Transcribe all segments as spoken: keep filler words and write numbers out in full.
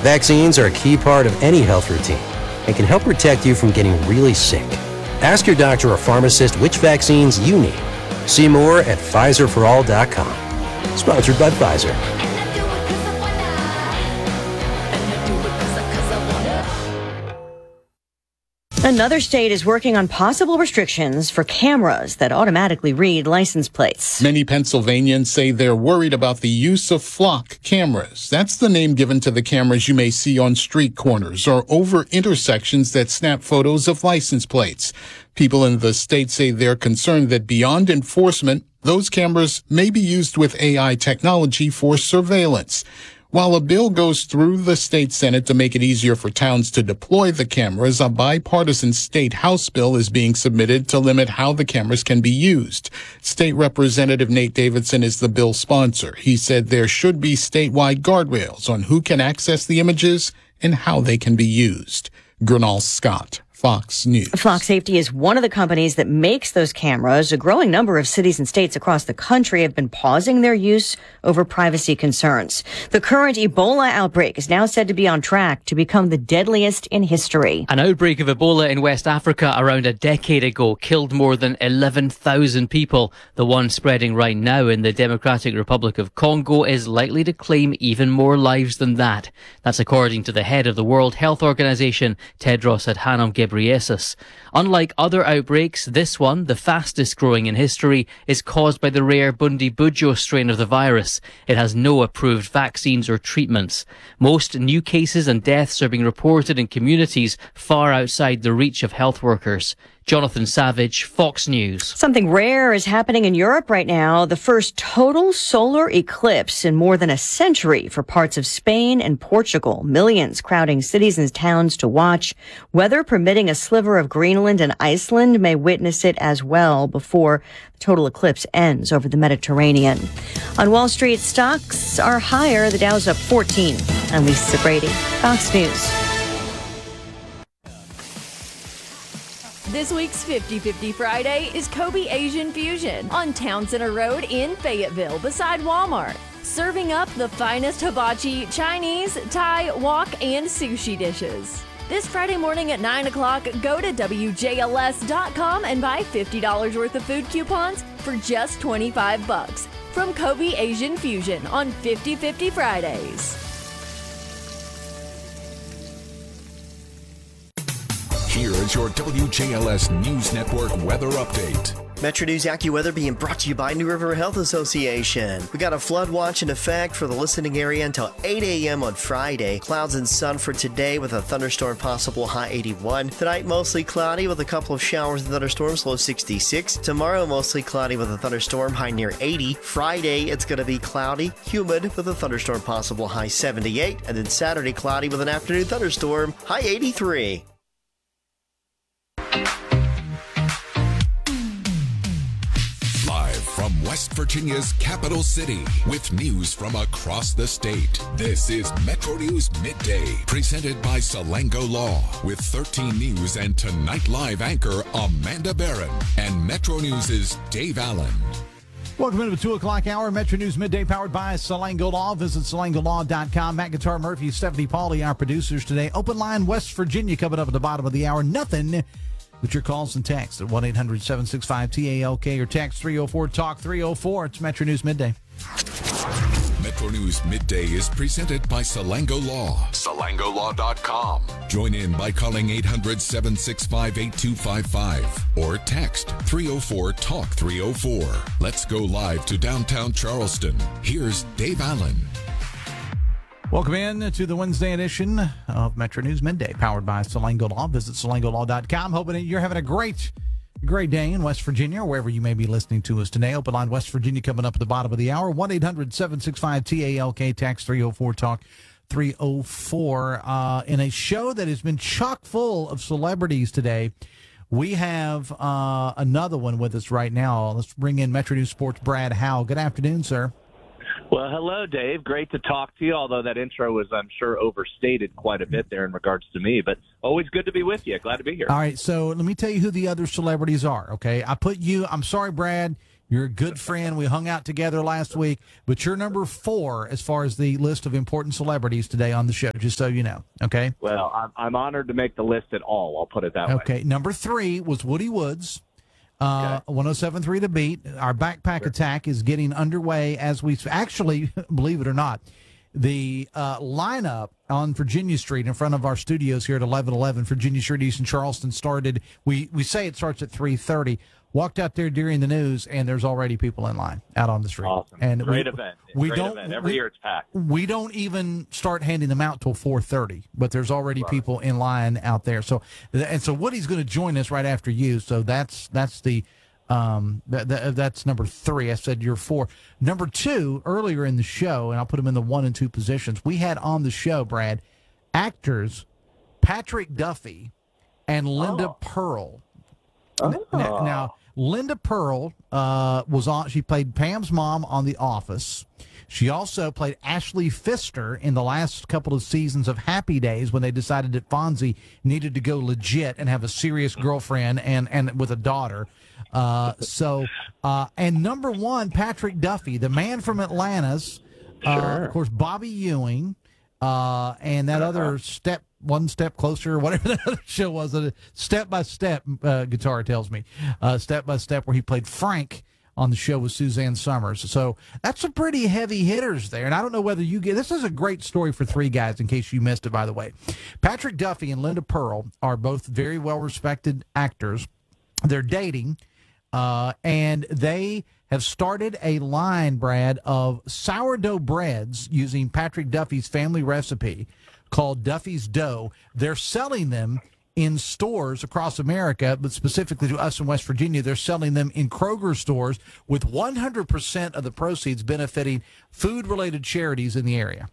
Vaccines are a key part of any health routine and can help protect you from getting really sick. Ask your doctor or pharmacist which vaccines you need. See more at Pfizer for all dot com. Sponsored by Pfizer. Another state is working on possible restrictions for cameras that automatically read license plates. Many Pennsylvanians say they're worried about the use of flock cameras. That's the name given to the cameras you may see on street corners or over intersections that snap photos of license plates. People in the state say they're concerned that beyond enforcement, those cameras may be used with A I technology for surveillance. While a bill goes through the state Senate to make it easier for towns to deploy the cameras, a bipartisan state House bill is being submitted to limit how the cameras can be used. State Representative Nate Davidson is the bill sponsor. He said there should be statewide guardrails on who can access the images and how they can be used. Gernal Scott, Fox News. Flock Safety is one of the companies that makes those cameras. A growing number of cities and states across the country have been pausing their use over privacy concerns. The current Ebola outbreak is now said to be on track to become the deadliest in history. An outbreak of Ebola in West Africa around a decade ago killed more than eleven thousand people. The one spreading right now in the Democratic Republic of Congo is likely to claim even more lives than that. That's according to the head of the World Health Organization, Tedros Adhanom Ghebreyesus. Unlike other outbreaks, this one, the fastest growing in history, is caused by the rare Bundibugyo strain of the virus. It has no approved vaccines or treatments. Most new cases and deaths are being reported in communities far outside the reach of health workers. Jonathan Savage, Fox News. Something rare is happening in Europe right now. The first total solar eclipse in more than a century for parts of Spain and Portugal. Millions crowding cities and towns to watch. Weather permitting, a sliver of Greenland and Iceland may witness it as well before the total eclipse ends over the Mediterranean. On Wall Street, stocks are higher. The Dow's up fourteen. I'm Lisa Brady, Fox News. This week's fifty fifty Friday is Kobe Asian Fusion on Town Center Road in Fayetteville beside Walmart. Serving up the finest hibachi, Chinese, Thai, wok, and sushi dishes. This Friday morning at nine o'clock, go to W J L S dot com and buy fifty dollars worth of food coupons for just twenty-five bucks from Kobe Asian Fusion on fifty fifty Fridays. Here is your W J L S News Network weather update. Metro News AccuWeather being brought to you by New River Health Association. We got a flood watch in effect for the listening area until eight a.m. on Friday. Clouds and sun for today with a thunderstorm possible, high eighty-one. Tonight, mostly cloudy with a couple of showers and thunderstorms, low sixty-six. Tomorrow, mostly cloudy with a thunderstorm, high near eighty. Friday, it's going to be cloudy, humid with a thunderstorm possible, high seventy-eight. And then Saturday, cloudy with an afternoon thunderstorm, high eighty-three. From West Virginia's capital city, with news from across the state, this is Metro News Midday, presented by Salango Law, with thirteen News and Tonight Live anchor Amanda Barron and Metro News' Dave Allen. Welcome into the two o'clock hour, Metro News Midday, powered by Salango Law. Visit salango law dot com. Matt Guitar Murphy, Stephanie Pauly, our producers today. Open line West Virginia coming up at the bottom of the hour. Nothing with your calls and texts at one eight hundred seven six five T A L K or text three oh four talk three oh four. It's Metro News Midday. Metro News Midday is presented by Salango Law. salango law dot com. Join in by calling eight hundred seven six five eight two five five or text three oh four talk three oh four. Let's go live to downtown Charleston. Here's Dave Allen. Welcome in to the Wednesday edition of Metro News Midday, powered by Salango Law. Visit salango law dot com. Hoping that you're having a great, great day in West Virginia, or wherever you may be listening to us today. Open line West Virginia coming up at the bottom of the hour. one eight hundred seven six five T A L K, text three oh four talk three oh four. Uh, in a show that has been chock full of celebrities today, we have uh, another one with us right now. Let's bring in Metro News Sports' Brad Howell. Good afternoon, sir. Well, hello, Dave. Great to talk to you, although that intro was, I'm sure, overstated quite a bit there in regards to me. But always good to be with you. Glad to be here. All right, so let me tell you who the other celebrities are, okay? I put you – I'm sorry, Brad. You're a good friend. We hung out together last week, but you're number four as far as the list of important celebrities today on the show, just so you know, okay? Well, I'm, I'm honored to make the list at all. I'll put it that way. Okay, number three was Woody Woods. Uh, Okay. one oh seven point three The Beat. Our backpack attack is getting underway as we actually, believe it or not, the uh, lineup on Virginia Street in front of our studios here at eleven eleven Virginia Street, East in Charleston started. We we say it starts at three thirty. Walked out there during the news, and there's already people in line out on the street. Awesome. And Great we, event. We Great don't event. Every we, year it's packed. We don't even start handing them out till four thirty, but there's already people in line out there. So and so Woody's going to join us right after you. So that's that's the um that, that that's number three. I said you're four. Number two, earlier in the show, and I'll put them in the one and two positions. We had on the show, Brad, actors Patrick Duffy and Linda Oh. Pearl. Oh. Now, now Linda Pearl uh, was on. She played Pam's mom on The Office. She also played Ashley Pfister in the last couple of seasons of Happy Days when they decided that Fonzie needed to go legit and have a serious girlfriend and, and with a daughter. Uh, so, uh, and number one, Patrick Duffy, the man from Atlantis. Uh, Sure. Of course, Bobby Ewing, uh, and that other step. One Step Closer, whatever that other show was, a Step by Step uh, guitar tells me, uh, Step by Step, where he played Frank on the show with Suzanne Summers. So that's some pretty heavy hitters there. And I don't know whether you get this is a great story for three guys, in case you missed it, by the way. Patrick Duffy and Linda Pearl are both very well respected actors. They're dating, uh, and they have started a line, Brad, of sourdough breads using Patrick Duffy's family recipe called Duffy's Dough. They're selling them in stores across America, but specifically to us in West Virginia, they're selling them in Kroger stores with one hundred percent of the proceeds benefiting food-related charities in the area.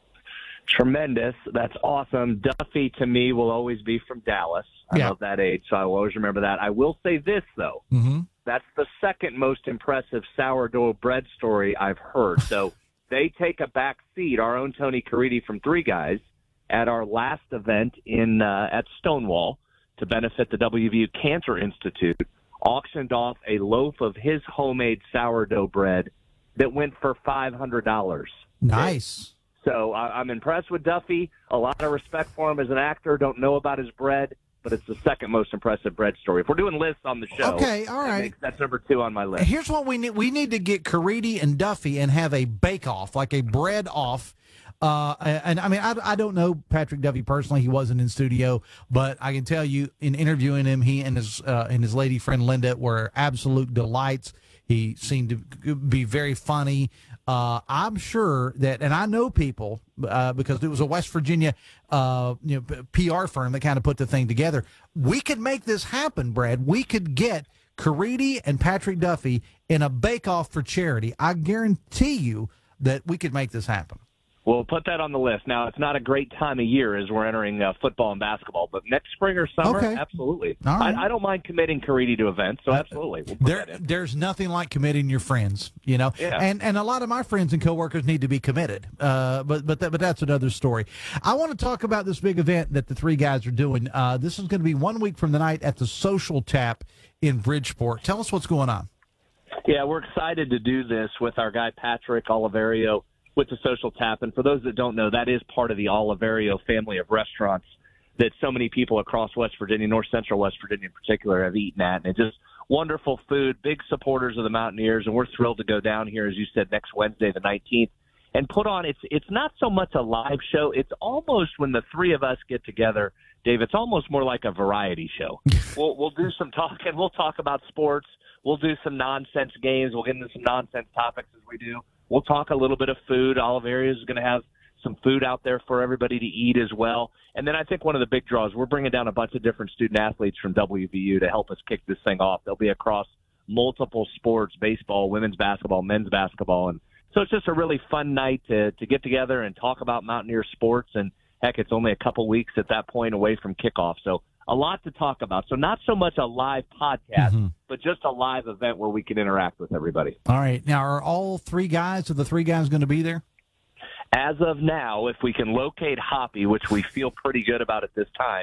Tremendous. That's awesome. Duffy, to me, will always be from Dallas. I Yeah. love that age, so I will always remember that. I will say this, though. Mm-hmm. That's the second most impressive sourdough bread story I've heard. So they take a back seat. Our own Tony Caridi from Three Guys, at our last event in uh, at Stonewall to benefit the W V U Cancer Institute, auctioned off a loaf of his homemade sourdough bread that went for five hundred dollars. Nice. So I, I'm impressed with Duffy. A lot of respect for him as an actor. Don't know about his bread, but it's the second most impressive bread story. If we're doing lists on the show, Okay, all that right. makes- that's number two on my list. Here's what we need. We need to get Caridi and Duffy and have a bake-off, like a bread-off. Uh, and I mean, I, I don't know Patrick Duffy personally. He wasn't in studio, but I can tell you, in interviewing him, he and his uh, and his lady friend Linda were absolute delights. He seemed to be very funny. Uh, I'm sure that, and I know people uh, because it was a West Virginia uh, you know, P R firm that kind of put the thing together. We could make this happen, Brad. We could get Caridi and Patrick Duffy in a bake-off for charity. I guarantee you that we could make this happen. We'll put that on the list. Now, it's not a great time of year as we're entering uh, football and basketball, but next spring or summer, Okay. absolutely. All right. I, I don't mind committing Caridi to events, so absolutely. We'll put There, that in. there's nothing like committing your friends, you know. Yeah. And and a lot of my friends and coworkers need to be committed. Uh, but but that, but that's another story. I want to talk about this big event that the three guys are doing. Uh, this is going to be one week from tonight at the Social Tap in Bridgeport. Tell us what's going on. Yeah, we're excited to do this with our guy Patrick Oliverio with the Social Tap. And for those that don't know, that is part of the Oliverio family of restaurants that so many people across West Virginia, North Central West Virginia in particular, have eaten at. And it's just wonderful food, big supporters of the Mountaineers, and we're thrilled to go down here, as you said, next Wednesday, the nineteenth, and put on, it's it's not so much a live show. It's almost, when the three of us get together, Dave, it's almost more like a variety show. we'll, we'll do some talking. We'll talk about sports. We'll do some nonsense games. We'll get into some nonsense topics as we do. We'll talk a little bit of food. Oliverio is going to have some food out there for everybody to eat as well. And then I think one of the big draws, we're bringing down a bunch of different student athletes from W V U to help us kick this thing off. They'll be across multiple sports, baseball, women's basketball, men's basketball. And so it's just a really fun night to, to get together and talk about Mountaineer sports. And, heck, it's only a couple weeks at that point away from kickoff. So a lot to talk about. So not so much a live podcast, Mm-hmm. but just a live event where we can interact with everybody. All right. Now, are all three guys, are the three guys going to be there? As of now, if we can locate Hoppy, which we feel pretty good about at this time,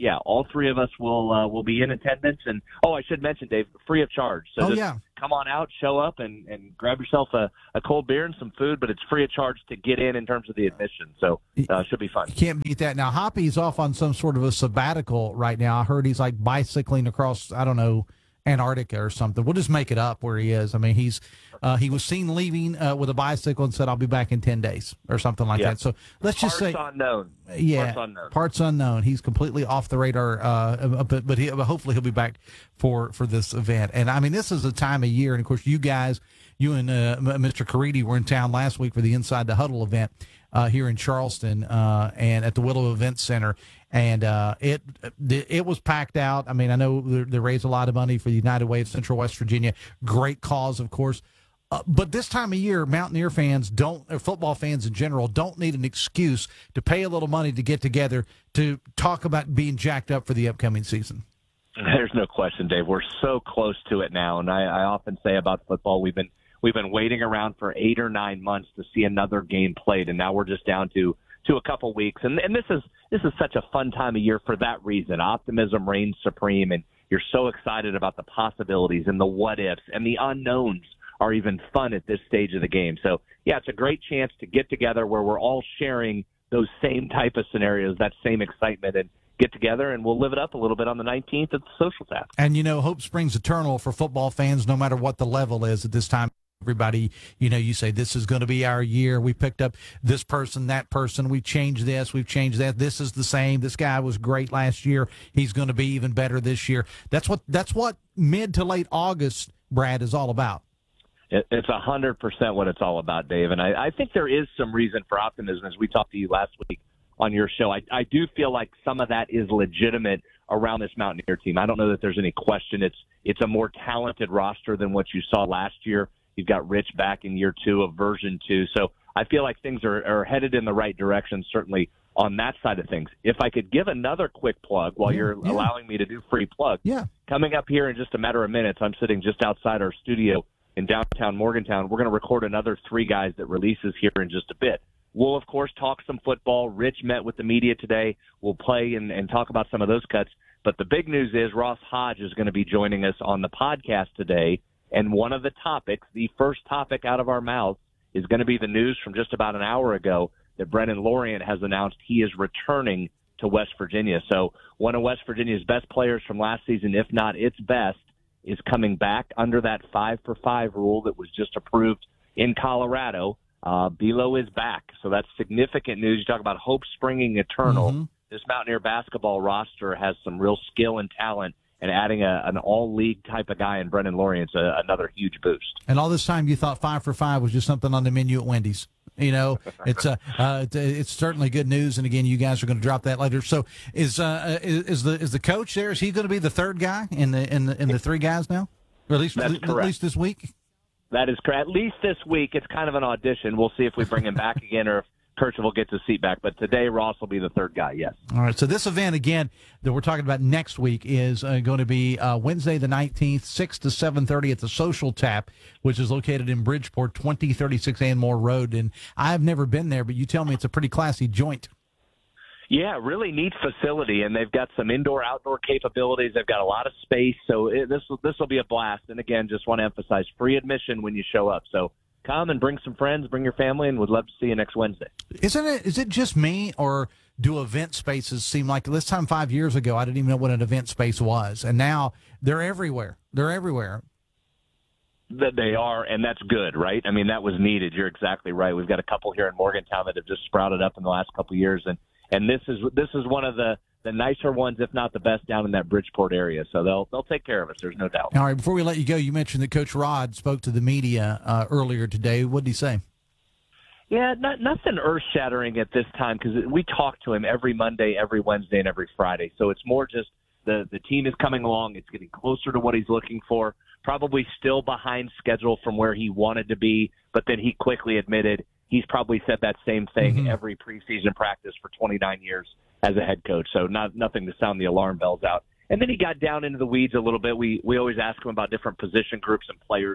yeah, all three of us will uh, will be in attendance. And oh, I should mention, Dave, free of charge. So oh, just yeah. come on out, show up, and, and grab yourself a, a cold beer and some food. But it's free of charge to get in in terms of the admission. So uh, it should be fun. You can't beat that. Now, Hoppy's off on some sort of a sabbatical right now. I heard he's like bicycling across, I don't know, Antarctica or something. We'll just make it up where he is. I mean, he's uh, he was seen leaving uh, with a bicycle and said, "I'll be back in ten days" or something like yeah. that. So let's Parts just say, unknown. yeah, parts unknown. Parts unknown. He's completely off the radar. Uh, but but he, hopefully he'll be back for for this event. And I mean, this is a time of year, and of course, you guys, you and uh, Mister Caridi were in town last week for the Inside the Huddle event uh, here in Charleston uh, and at the Willow Event Center. And uh, it it was packed out. I mean, I know they raised a lot of money for the United Way of Central West Virginia. Great cause, of course. Uh, but this time of year, Mountaineer fans don't, or football fans in general, don't need an excuse to pay a little money to get together to talk about being jacked up for the upcoming season. There's no question, Dave. We're so close to it now. And I, I often say about football, we've been we've been waiting around for eight or nine months to see another game played. And now we're just down to to a couple weeks. And and this is this is such a fun time of year for that reason. Optimism reigns supreme, and you're so excited about the possibilities and the what-ifs, and the unknowns are even fun at this stage of the game. So, yeah, it's a great chance to get together where we're all sharing those same type of scenarios, that same excitement, and get together, and we'll live it up a little bit on the nineteenth at the Social Tap. And, you know, hope springs eternal for football fans, no matter what the level is at this time. Everybody, you know, you say this is going to be our year. We picked up this person, that person. We changed this. We've changed that. This is the same. This guy was great last year. He's going to be even better this year. That's what that's what mid to late August, Brad, is all about. It, it's one hundred percent what it's all about, Dave. And I, I think there is some reason for optimism. As we talked to you last week on your show, I, I do feel like some of that is legitimate around this Mountaineer team. I don't know that there's any question. It's it's a more talented roster than what you saw last year. You've got Rich back in year two of version two. So I feel like things are, are headed in the right direction, certainly on that side of things. If I could give another quick plug while yeah, you're yeah. allowing me to do free plug. Yeah. Coming up here in just a matter of minutes, I'm sitting just outside our studio in downtown Morgantown. We're going to record another Three Guys that releases here in just a bit. We'll, of course, talk some football. Rich met with the media today. We'll play and, and talk about some of those cuts. But the big news is Ross Hodge is going to be joining us on the podcast today. And one of the topics, the first topic out of our mouths, is going to be the news from just about an hour ago that Brennan Lorient has announced he is returning to West Virginia. So one of West Virginia's best players from last season, if not its best, is coming back under that five for five rule that was just approved in Colorado. Uh, Bilo is back. So that's significant news. You talk about hope springing eternal. Mm-hmm. This Mountaineer basketball roster has some real skill and talent. And adding a, an all-league type of guy in Brennan Lorient's a, another huge boost. And all this time you thought five for five was just something on the menu at Wendy's. You know, it's uh, uh it's, it's certainly good news. And again, you guys are going to drop that later. So is uh is, is the is the coach there? Is he going to be the third guy in the in the in the three guys now, or at least That's at correct. least this week? That is correct. At least this week, it's kind of an audition. We'll see if we bring him back again or if Kercheval gets his seat back, but today Ross will be the third guy, yes. All right, so this event, again, that we're talking about next week is uh, going to be uh, Wednesday the nineteenth, six to seven thirty at the Social Tap, which is located in Bridgeport, twenty thirty-six Anmore Road. And I've never been there, but you tell me it's a pretty classy joint. Yeah, really neat facility, and they've got some indoor-outdoor capabilities. They've got a lot of space, so it, this this will be a blast. And, again, just want to emphasize free admission when you show up. So come and bring some friends, bring your family, and we'd love to see you next Wednesday. Isn't it? Is it just me, or do event spaces seem like this time five years ago I didn't even know what an event space was, and now they're everywhere. They're everywhere. That they are, and that's good, right? I mean, that was needed. You're exactly right. We've got a couple here in Morgantown that have just sprouted up in the last couple of years, and and this is this is one of the. the nicer ones, if not the best, down in that Bridgeport area. So they'll they'll take care of us. There's no doubt. All right, before we let you go, you mentioned that Coach Rod spoke to the media uh, earlier today. What did he say? Yeah, not, nothing earth-shattering at this time because we talk to him every Monday, every Wednesday, and every Friday. So it's more just the, the team is coming along. It's getting closer to what he's looking for, probably still behind schedule from where he wanted to be, but then he quickly admitted he's probably said that same thing mm-hmm. every preseason practice for twenty-nine years as a head coach. So not nothing to sound the alarm bells out. And then he got down into the weeds a little bit. We we always ask him about different position groups and players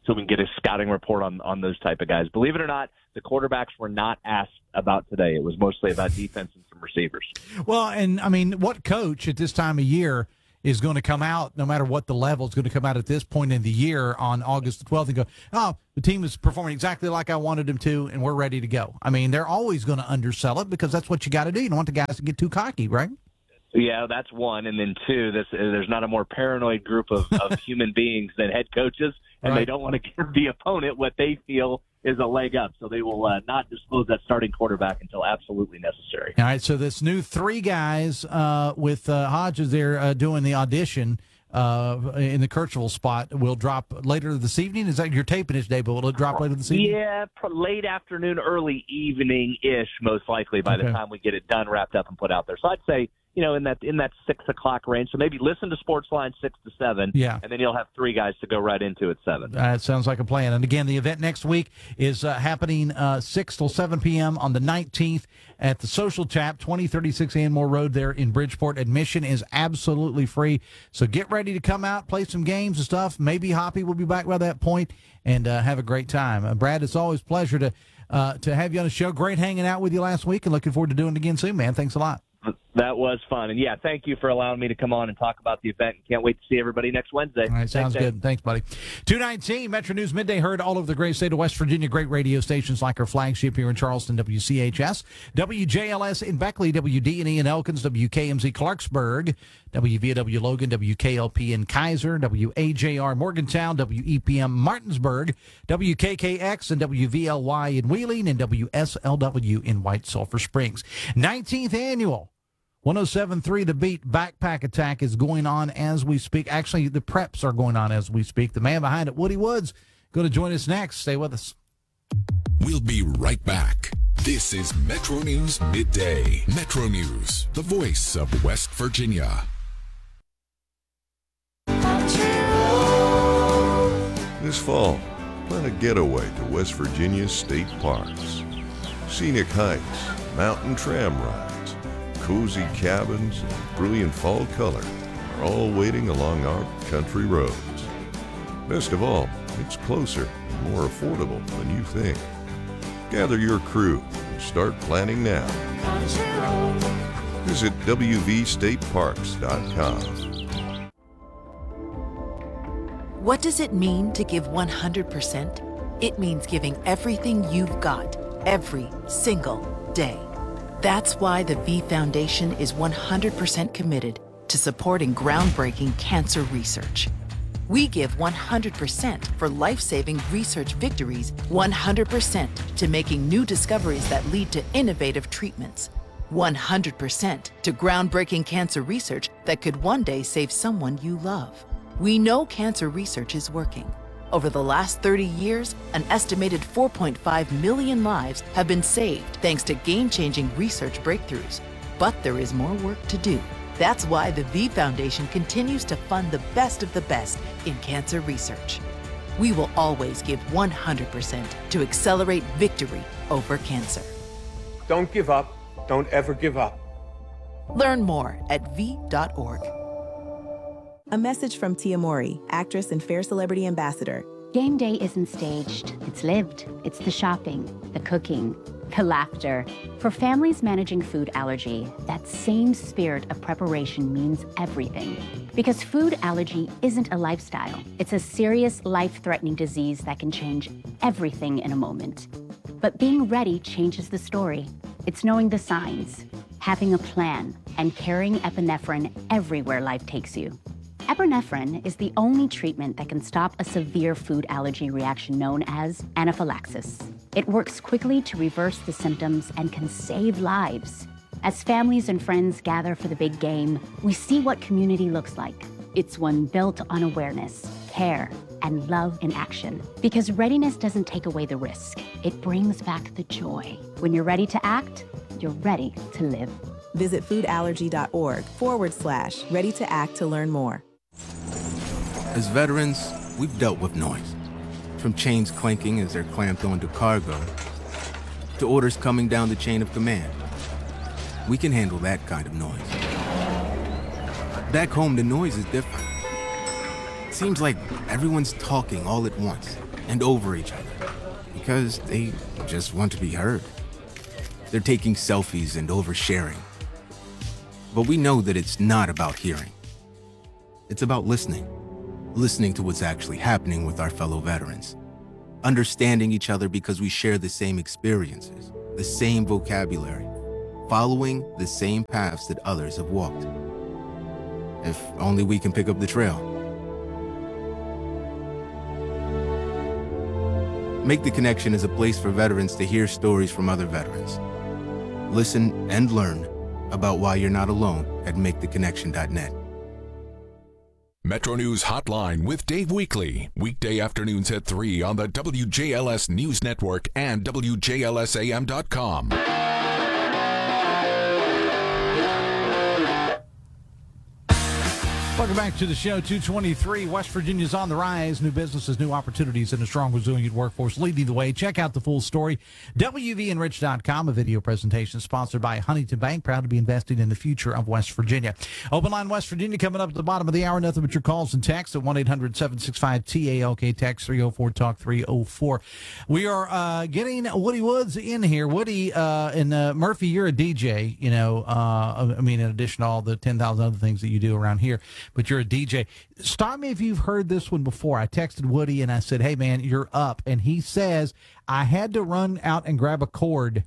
so we can get a scouting report on, on those type of guys. Believe it or not, the quarterbacks were not asked about today. It was mostly about defense and some receivers. Well, and, I mean, what coach at this time of year is going to come out, no matter what the level, is going to come out at this point in the year on August the twelfth and go, oh, the team is performing exactly like I wanted them to, and we're ready to go. I mean, they're always going to undersell it because that's what you got to do. You don't want the guys to get too cocky, right? Yeah, that's one. And then two, this, there's not a more paranoid group of, of human beings than head coaches, and right. They don't want to give the opponent what they feel is a leg up. So they will uh, not disclose that starting quarterback until absolutely necessary. All right, so this new three guys uh, with uh, Hodges there uh, doing the audition uh, in the Kirchville spot will drop later this evening. Is that your taping today, but will it drop later this evening? Yeah, late afternoon, early evening-ish, most likely, by okay. the time we get it done, wrapped up, and put out there. So I'd say, you know, in that in that six o'clock range. So maybe listen to Sportsline six to seven, yeah, and then you'll have three guys to go right into at seven. That uh, sounds like a plan. And again, the event next week is uh, happening uh, six till seven p.m. on the nineteenth at the Social Tap, twenty thirty-six Anmore Road there in Bridgeport. Admission is absolutely free. So get ready to come out, play some games and stuff. Maybe Hoppy will be back by that point and uh, have a great time. Uh, Brad, it's always a pleasure to uh, to have you on the show. Great hanging out with you last week, and looking forward to doing it again soon, man. Thanks a lot. That was fun. And, yeah, thank you for allowing me to come on and talk about the event. Can't wait to see everybody next Wednesday. All right, sounds Thanks, good. Thanks, buddy. two nineteen, Metro News Midday, heard all over the great state of West Virginia. Great radio stations like our flagship here in Charleston, W C H S, W J L S in Beckley, W D and E in Elkins, W K M Z Clarksburg, W V W Logan, W K L P in Kaiser, W A J R Morgantown, W E P M Martinsburg, W K K X and W V L Y in Wheeling, and W S L W in White Sulphur Springs. nineteenth Annual one oh seven point three The Beat Backpack Attack is going on as we speak. Actually, the preps are going on as we speak. The man behind it, Woody Woods, going to join us next. Stay with us. We'll be right back. This is Metro News Midday. Metro News, the voice of West Virginia. This fall, plan a getaway to West Virginia's state parks. Scenic hikes, mountain tram rides, cozy cabins, and brilliant fall color are all waiting along our country roads. Best of all, it's closer and more affordable than you think. Gather your crew and start planning now. Visit W V state parks dot com. What does it mean to give one hundred percent? It means giving everything you've got, every single day. That's why the V Foundation is one hundred percent committed to supporting groundbreaking cancer research. We give one hundred percent for life-saving research victories, one hundred percent to making new discoveries that lead to innovative treatments, one hundred percent to groundbreaking cancer research that could one day save someone you love. We know cancer research is working. Over the last thirty years, an estimated four point five million lives have been saved thanks to game-changing research breakthroughs. But there is more work to do. That's why the V Foundation continues to fund the best of the best in cancer research. We will always give one hundred percent to accelerate victory over cancer. Don't give up. Don't ever give up. Learn more at v dot org. A message from Tia Mori, actress and Fair Celebrity Ambassador. Game day isn't staged. It's lived. It's the shopping, the cooking, the laughter. For families managing food allergy, that same spirit of preparation means everything. Because food allergy isn't a lifestyle. It's a serious, life-threatening disease that can change everything in a moment. But being ready changes the story. It's knowing the signs, having a plan, and carrying epinephrine everywhere life takes you. Epinephrine is the only treatment that can stop a severe food allergy reaction known as anaphylaxis. It works quickly to reverse the symptoms and can save lives. As families and friends gather for the big game, we see what community looks like. It's one built on awareness, care, and love in action. Because readiness doesn't take away the risk. It brings back the joy. When you're ready to act, you're ready to live. Visit foodallergy.org forward slash ready to act to learn more. As veterans, we've dealt with noise. From chains clanking as they're clamped onto cargo, to orders coming down the chain of command. We can handle that kind of noise. Back home, the noise is different. It seems like everyone's talking all at once. and over each other because they just want to be heard. They're taking selfies and oversharing. But we know that it's not about hearing. It's about listening. Listening to what's actually happening with our fellow veterans. Understanding each other because we share the same experiences, the same vocabulary, following the same paths that others have walked. If only we can pick up the trail. Make the Connection is a place for veterans to hear stories from other veterans. Listen and learn about why you're not alone at make the connection dot net. Metro News Hotline with Dave Weekly. Weekday afternoons at three on the W J L S News Network and W J L S A M dot com. Welcome back to the show. two twenty-three, West Virginia's on the rise. New businesses, new opportunities, and a strong, resilient workforce leading the way. Check out the full story. W V N Rich dot com, a video presentation sponsored by Huntington Bank, proud to be investing in the future of West Virginia. Open Line West Virginia coming up at the bottom of the hour. Nothing but your calls and texts at one eight hundred seven six five T A L K, text three oh four talk three oh four. We are uh, getting Woody Woods in here. Woody, uh, and uh, Murphy, you're a D J, you know, uh, I mean, in addition to all the ten thousand other things that you do around here. But you're a D J. Stop me if you've heard this one before. I texted Woody and I said, hey, man, you're up. And he says, I had to run out and grab a cord.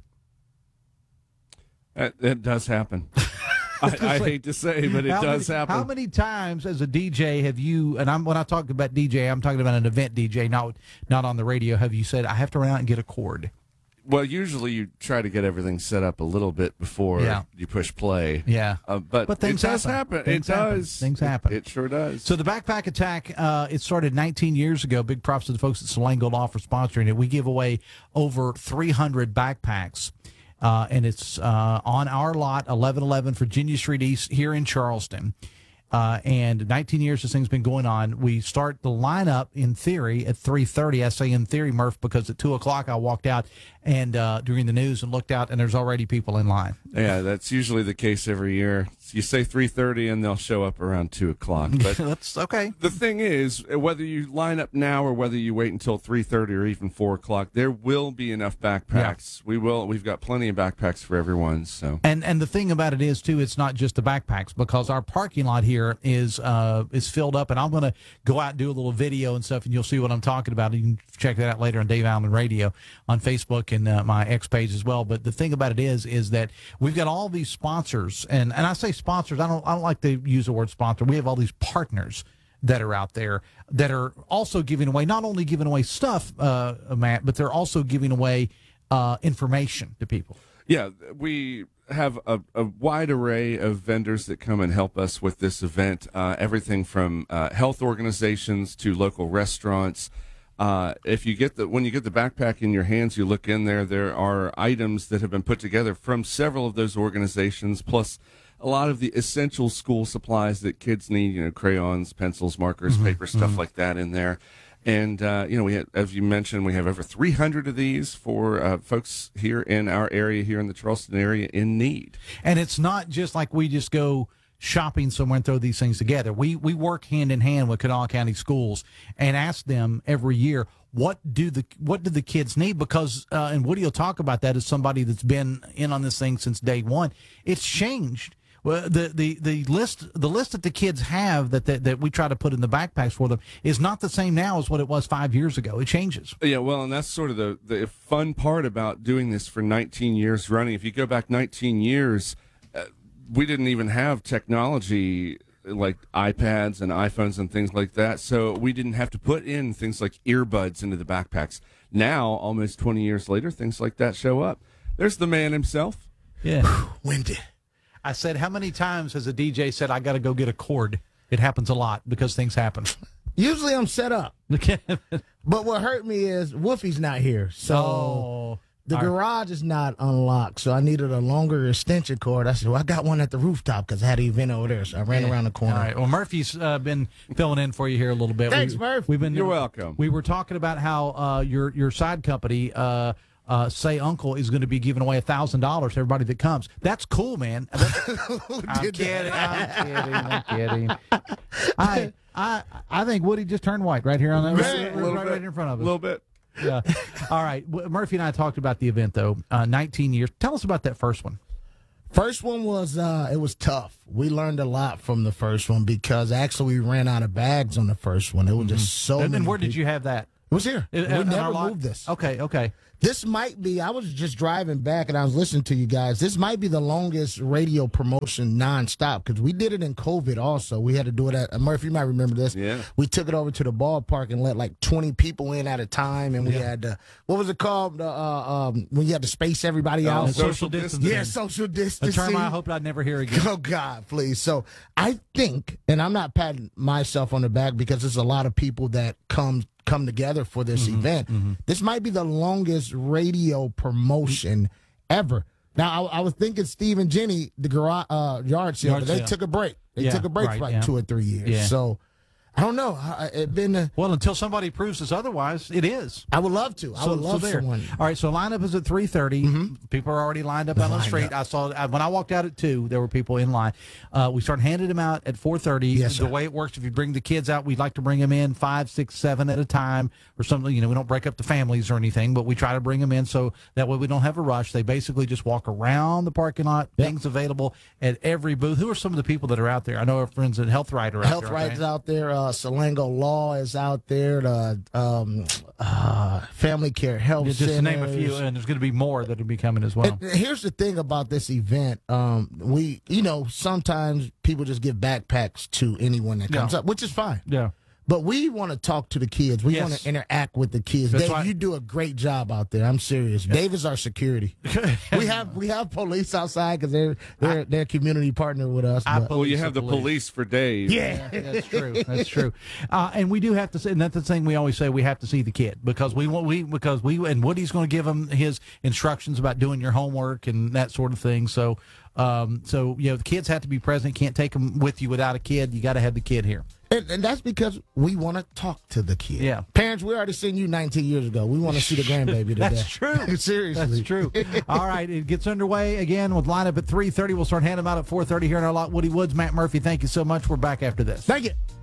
That, that does happen. I, I hate to say, but it does many, happen. How many times as a D J have you, and I'm when I talk about D J, I'm talking about an event D J, not, not on the radio, have you said, I have to run out and get a cord? Well, usually you try to get everything set up a little bit before yeah. you push play. Yeah. Uh, but, but things it does happen. happen. Things it happen. does. Things happen. It, it sure does. So the Backpack Attack, uh, it started nineteen years ago. Big props to the folks at Solango Law for sponsoring it. We give away over three hundred backpacks. Uh, and it's uh, on our lot, eleven eleven Virginia Street East here in Charleston. Uh, and nineteen years this thing's been going on. We start the lineup in theory at three thirty. I say in theory, Murph, because at two o'clock I walked out and uh, during the news and looked out, and there's already people in line. Yeah, that's usually the case every year. You say three thirty, and they'll show up around two o'clock. But that's okay. The thing is, whether you line up now or whether you wait until three thirty or even four o'clock, there will be enough backpacks. Yeah. We will. We've got plenty of backpacks for everyone. So, and and the thing about it is too, it's not just the backpacks, because our parking lot here is uh is filled up, and I'm going to go out and do a little video and stuff, and you'll see what I'm talking about. You can check that out later on Dave Allen Radio on Facebook and uh, my X page as well. But the thing about it is, is that we've got all these sponsors, and and I say sponsors. I don't I don't like to use the word sponsor. We have all these partners that are out there that are also giving away, not only giving away stuff, uh, Matt, but they're also giving away uh, information to people. Yeah, we have a, a wide array of vendors that come and help us with this event. Uh, everything from uh, health organizations to local restaurants. Uh, if you get the when you get the backpack in your hands, you look in there. There are items that have been put together from several of those organizations, plus a lot of the essential school supplies that kids need. You know, crayons, pencils, markers, mm-hmm, paper, stuff mm-hmm. like that in there. And, uh, you know, we have, as you mentioned, we have over three hundred of these for uh, folks here in our area, here in the Charleston area, in need. And it's not just like we just go shopping somewhere and throw these things together. We we work hand in hand with Kanawha County Schools and ask them every year, what do the what do the kids need? Because, uh, and Woody will talk about that as somebody that's been in on this thing since day one. It's changed. Well, the, the, the list the list that the kids have that, that that we try to put in the backpacks for them is not the same now as what it was five years ago. It changes. Yeah, well, and that's sort of the, the fun part about doing this for nineteen years running. If you go back nineteen years, uh, we didn't even have technology like iPads and iPhones and things like that, so we didn't have to put in things like earbuds into the backpacks. Now, almost twenty years later, things like that show up. There's the man himself. Yeah. Wendy. I said, how many times has a D J said, I got to go get a cord? It happens a lot because things happen. Usually I'm set up. But what hurt me is Wolfie's not here. So oh, the garage right. is not unlocked. So I needed a longer extension cord. I said, well, I got one at the rooftop because I had an event over there. So I ran yeah. around the corner. All right. Well, Murphy's uh, been filling in for you here a little bit. Thanks, we, Murph. We've been, You're welcome. We were talking about how uh, your, your side company, uh, uh, Say Uncle is going to be giving away one thousand dollars to everybody that comes. That's cool, man. I'm kidding. I'm kidding. I'm kidding. I, I, I think Woody just turned white right here on that. Man, right, right, right in front of us. A little bit. Yeah. All right. Murphy and I talked about the event, though. Uh, nineteen years. Tell us about that first one. First one was, uh, it was tough. We learned a lot from the first one because actually we ran out of bags on the first one. It was mm-hmm. just so And, many and where did people. you have that? It was here. It, we in never our lot? moved this. Okay, okay. This might be, I was just driving back and I was listening to you guys. This might be the longest radio promotion nonstop because we did it in COVID also. We had to do it at, Murphy, you might remember this. Yeah. We took it over to the ballpark and let like twenty people in at a time. And we yeah. had, to, what was it called? Uh, um, when you had to space everybody oh, out. Social, social distancing. Yeah, social distancing. A term I hope I'd never hear again. Oh, God, please. So I think, and I'm not patting myself on the back because there's a lot of people that come come together for this mm-hmm, event. Mm-hmm. This might be the longest radio promotion ever. Now, I, I was thinking Steve and Jenny, the garage, uh, yard sale, Yard but they sale. took a break. They Yeah, took a break right, for like yeah. two or three years. Yeah. So I don't know. I, it been. A, well, until somebody proves us otherwise, it is. I would love to. I So- would love so there. someone. All right, so lineup is at three thirty. Mm-hmm. People are already lined up out on the Lined street. up. I saw I, when I walked out at two, there were people in line. Uh, we started handing them out at four thirty. Yes, the sir. way it works, if you bring the kids out, we'd like to bring them in five, six, seven at a time or something. You know, we don't break up the families or anything, but we try to bring them in so that way we don't have a rush. They basically just walk around the parking lot. Yep. Things available at every booth. Who are some of the people that are out there? I know our friends at Health Right are out Health there. aren't Right's they? out there. Uh, Salango Law is out there. The um, uh, Family Care Health Yeah, just to name a Centers. few, and there's going to be more that will be coming as well. And here's the thing about this event. Um, we, you know, sometimes people just give backpacks to anyone that comes Yeah. up, which is fine. Yeah. But we want to talk to the kids. We Yes. want to interact with the kids. That's Dave, why- you do a great job out there. I'm serious. Dave is our security. we have we have police outside because they're they're they're a community partner with us. I but- Well, you have the police. police for Dave. yeah. Yeah, that's true. That's true. Uh, and we do have to say, and that's the thing we always say, we have to see the kid because we want we because we and Woody's going to give him his instructions about doing your homework and that sort of thing. So, um, so you know, the kids have to be present. Can't take them with you without a kid. You got to have the kid here. And, and that's because we want to talk to the kid. Yeah. Parents, we already seen you nineteen years ago. We want to see the grandbaby today. That's true. Seriously. That's true. All right, it gets underway again with lineup at three thirty. We'll start handing them out at four thirty here in our lot. Woody Woods, Matt Murphy. Thank you so much. We're back after this. Thank you.